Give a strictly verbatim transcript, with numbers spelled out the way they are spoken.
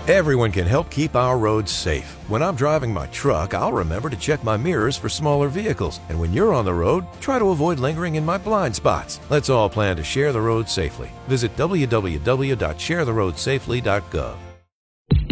Everyone can help keep our roads safe. When I'm driving my truck, I'll remember to check my mirrors for smaller vehicles. And when you're on the road, try to avoid lingering in my blind spots. Let's all plan to share the road safely. Visit w w w dot share the road safely dot gov.